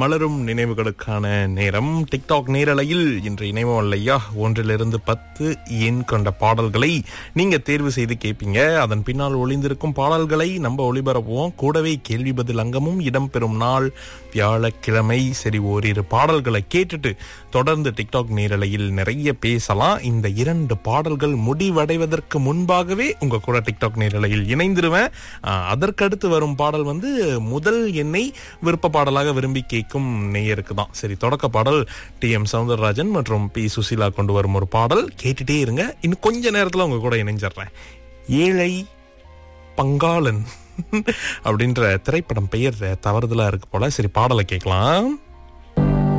மலரும் நினைவுகளுக்கான நேரம். டிக்டாக் நேரலையில் இன்று இணைவோம் இல்லையா, 1 to 10 எண் கொண்ட பாடல்களை நீங்க தேர்வு செய்து கேட்பீங்க. அதன் பின்னால் ஒளிந்திருக்கும் பாடல்களை நம்ம ஒளிபரப்புவோம். கூடவே கேள்வி பதில் அங்கமும் இடம்பெறும் நாள் வியாழக்கிழமை. சரி, ஓரிரு பாடல்களை கேட்டுட்டு தொடர்ந்து டிக்டாக் நேரலையில் நிறைய பேசலாம். இந்த 2 பாடல்கள் முடிவடைவதற்கு முன்பாகவே உங்க கூட டிக்டாக் நேரலையில் இணைந்திருவேன். அதற்கடுத்து வரும் பாடல் முதல் எண்ணை விருப்ப பாடலாக விரும்பி கேட்கும் நேயருக்கு தான். சரி, தொடக்க பாடல் TM சௌந்தரராஜன் மற்றும் P சுசீலா கொண்டு வரும் ஒரு பாடல். கேட்டுட்டே இருங்க. இன்னும் கொஞ்ச நேரத்துல உங்க கூட இணைஞ்சிடுறேன். ஏழை பங்காளன் அப்படின்ற திரைப்படம் பெயர் தவறுதலா இருக்கு போல. சரி, பாடலை கேட்கலாம்.